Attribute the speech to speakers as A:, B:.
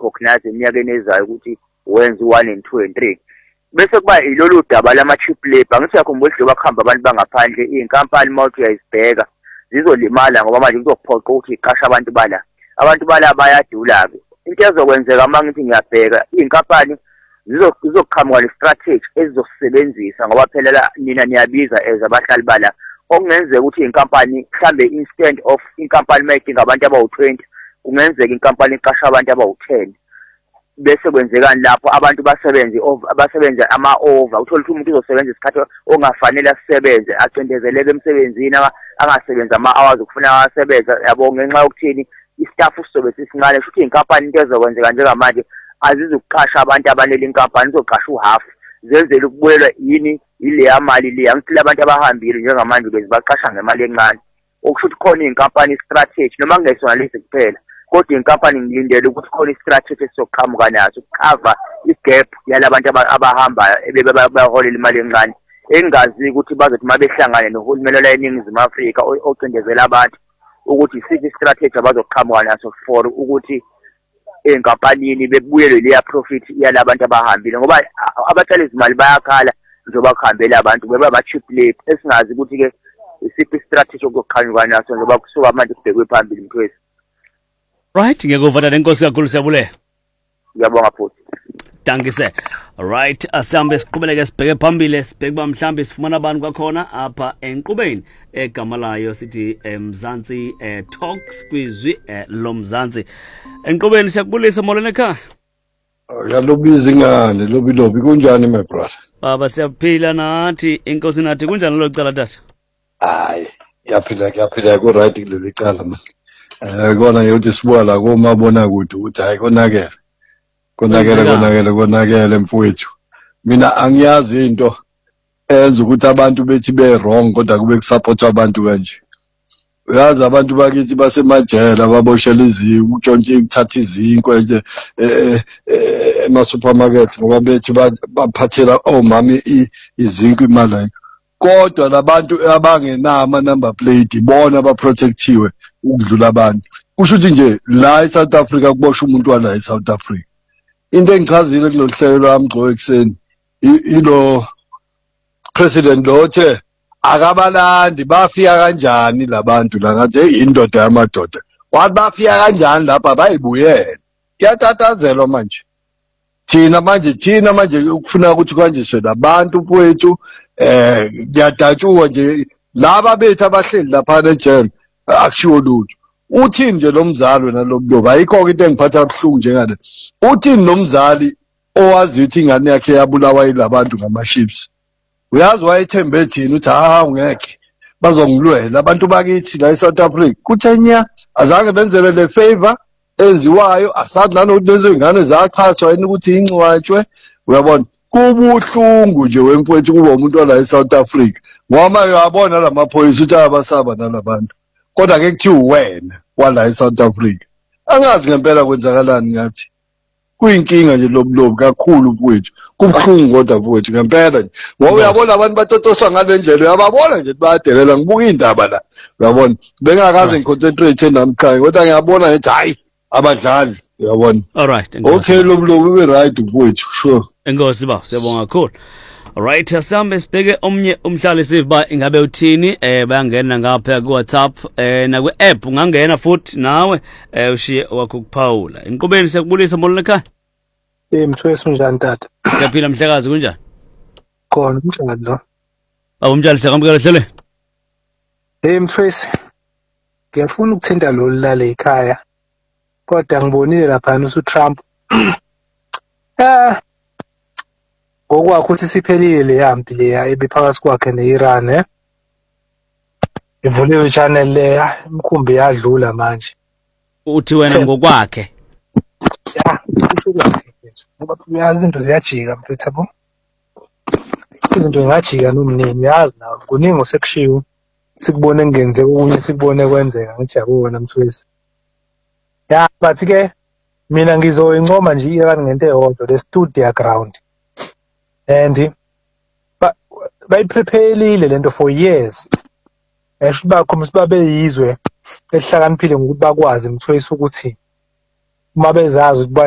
A: recognize eminyakeni ezayo ukuthi wenza 1 and 2 and 3 bese kuba ilolu daba lama cheap labor ngithi yakhumbula ukuthi bakhamba abantu bangaphandle inkampani mawuthi uyayibheka zizolimala ngoba manje kuzophoqa ukuthi iqasha abantu bala bayadula ke into ezokwenzeka mangithi ngiyabheka inkampani zizoqhamuka ne-strategy ezizosebenzisa ngoba phela nina niyabiza as abahlali bala okungenzeka ukuthi inkampani mhlambe instead of inkampani making abantu abawu-20 kungenzeka inkampani iqasha abantu abawu-10 bese kwenzekani lapho abantu basebenze ama-over uthola ukuthi umuntu uzosebenza isikhathi ongafanele asisebenze acindezeleke emsebenzini angasebenzi ama-hours ukufuna asebenza yabo ngenxa yokuthini istaff sizobe sisincane futhi inkampani into ezokwenzeka njengamanje azizukuqasha abantu abanele inkampani izoqasha u-half zenzele ukubuyelwa yini ileya mali leya ngithi abantu abahambile njengamanje bezibaqasha ngemali encane okusho ukuthi khona inkampani strategy noma kungesona lesi kuphela kodwa inkampani ngilindele ukuthi khona istrategy esizoqhamuka naso ukukhava igap yalabantu abahamba baholela imali encane engazi ukuthi bazothi mabehlangane nohulumeni la eNingizimu Afrika ocindezela abantu ukuthi isithi istrategy abazoqhamuka naso for ukuthi enkampanini bebuyelwe leya profit yalabantu abahambile ngoba abatshali izimali bayakhala njengoba kuhambela abantu beba ba cheap labor esingazi ukuthi ke isiphi istrategy okuqhamuka naso njengoba kusuka manje kubhekwe phambili mthwesi.
B: Right, ngiyakuvota lenkosi kakhulu siyabulela.
A: Ngiyabonga futhi.
B: Dankise. Right, asambe siqhubeleke sibheke phambili sibheke ba mhlambe sifumana abantu kwakhona apha enqubeni egama layo sithi Mzansi Talks kwizwi loMzansi. Enqubeni siyakubulisa molweni ekhaya.
C: Yalobiza ingane lobi kunjani my brother?
B: Baba siyaphila nathi inkosi nathi kunjani lo cala tata?
C: Hayi, yaphila ku right kuleli cala man. Kona yokuthi sibuka la komabona kude ukuthi hayi konakele mfowethu mina angiyazi into enza ukuthi abantu bethi be wrong kodwa kube kusupport abantu kanje uyazi abantu bakithi basemajele ababoshela iziku utshontshe ukuthatha izinkwe nje ema supermarket ngoba bethi baphathela omama izinkwe imali kodwa labantu abangenama number plate bona baprotectiwe ukudlula abantu kusho ukuthi nje la eSouth Africa kuboshwa umuntu wala eSouth Africa into engichazile kulolu hlelo lwami gqo ekseni ilo president lothe akabalandi bafika kanjani labantu la ngathi indoda yamadoda wathi bafika kanjani lapha bayibuyela kuyatatazelwa manje thina manje ukufuna ukuthi kwanjiswe labantu kwethu kuyadatshwa nje laba bethu abahleli lapha ejele akushiwo lutho uthini nje lo mzali wena lobuloba ayikho into engiphatha kabuhlungu njengale uthini nomzali owazi ukuthi ingane yakhe yabulawa yilabantu ngamaships uyazi wayethembe thina uthi ungeke bazongilwela abantu bakithi la eSouth Africa kuthenya azange benzele le favor enziwayo asazi nanokuthi lezo ingane zachathwa yini ukuthi incwatshwe uyabona kubuhlungu nje wemfowethu kuba umuntu wala eSouth Africa ngoba uyabona lamaphoyisa ukuthi ayabasaba nalabantu kodwa ke kuthiwa wena wala eSouth Africa angazi ngempela kwenzakalani ngathi kuyinkinga nje lobulobu kakhulu mfowethu kubuhlungu kodwa mfowethu ngempela nje ngoba uyabona abantu batotoswa ngale ndlela uyababona nje bayadelela ngibuka indaba la uyabona bengakaze ngiconcentrate namkhaya kodwa ngiyabona ngithi hayi abadlali uyabona.
B: Alright,
C: okay lobulobu be right mfowethu sure
B: enkosi ba siyabonga kakhulu. Alright, asambe sibheke omnye umhlali siva ingabe uthini bayangena ngapha ku WhatsApp na ku app ungangena futhi nawe ushiye wakho kuphawula inqubeni siyakubulisa molweni ekhaya.
D: Mthwesi unjani tata?
B: Siyaphila mhlekazi kunjani?
D: Khona unjani lo?
B: Awumjali siyakamukela hlele.
D: Mthwesi ngiyafuna ukuthinta lo lale ekhaya kodwa ngibonile lapha uTrump ngokwakho ukuthi siphelile le yampi leya ebiphakathi kwakhe neIran ivuliwe ichannel leya imkhumbi yadlula manje
B: uthi wena ngokwakhe
D: kusho kwakhe ngoba uyazi izinto ziyajika mfethu yabo izinto ngajika nomnini yazi nawe kuningi osekushiwo sikubone ngenzeka okunye sikubone kwenzeka ngithi yabona Mthwesi but ke mina ngizoyincoma nje iIran ngento eyodwa le studio ground and bayiprepare lento for years esho bakho sibabe yizwe elihlakaniphile ngokuthi bakwazi Mthwesi ukuthi uma bezazi ukuthi